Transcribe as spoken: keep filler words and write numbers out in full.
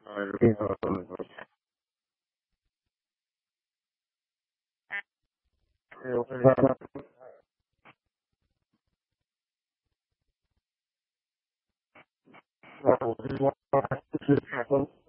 任何没有办法，那我是说，就是下分。